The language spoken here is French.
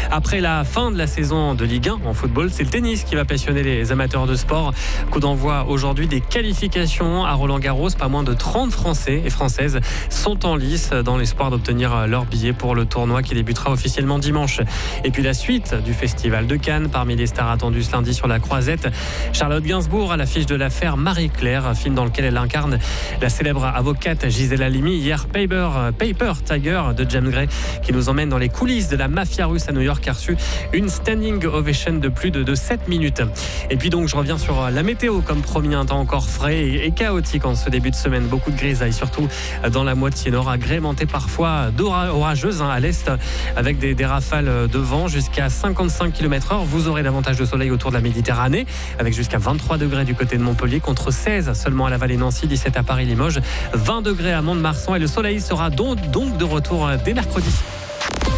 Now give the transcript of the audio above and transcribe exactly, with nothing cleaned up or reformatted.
Après la fin de la saison de Ligue un en football, c'est le tennis qui va passionner les amateurs de sport. Coup d'envoi aujourd'hui des qualifications à Roland-Garros. Pas moins de trente Français et Françaises sont en lice dans l'espoir d'obtenir leur billet pour le tournoi qui débutera officiellement dimanche. Et puis la suite du Festival de Cannes. Parmi les stars attendues ce lundi sur la Croisette, Charlotte Gainsbourg à l'affiche de l'affaire Marie-Claire, un film dans lequel elle incarne la célèbre avocate Gisèle Halimi. Hier, Paper, Paper Tiger de James Gray qui nous emmène dans les coulisses de la mafia russe à New York a reçu une standing ovation de plus de, de sept minutes. Et puis donc je reviens sur la météo comme promis, un temps encore frais et, et chaotique en ce début de semaine. Beaucoup de grisailles, surtout dans la moitié nord, agrémentée parfois d'orageuses hein, à l'est avec des, des rafales de vent jusqu'à cinquante-cinq kilomètres heure. Vous aurez davantage de soleil autour de la Méditerranée avec jusqu'à vingt-trois degrés du côté de Montpellier contre seize seulement à la vallée Nancy, dix-sept à Paris-Limoges, vingt degrés à Mont-de-Marsan et le soleil sera donc, donc de retour dès mercredi.